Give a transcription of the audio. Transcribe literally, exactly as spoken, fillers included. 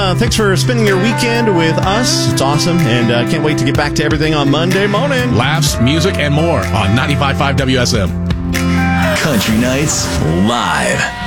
Uh, thanks for spending your weekend with us. It's awesome, and uh, can't wait to get back to everything on Monday morning. Laughs, music, and more on ninety-five point five W S M. Country Nights Live.